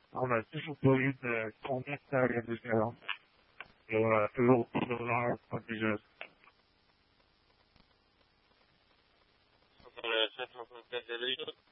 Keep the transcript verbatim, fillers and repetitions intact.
on a toujours pas eu de contact avec les gens. Euh, toujours pas de l'heure, pas de gestes. Sur le sept cent soixante-quatre de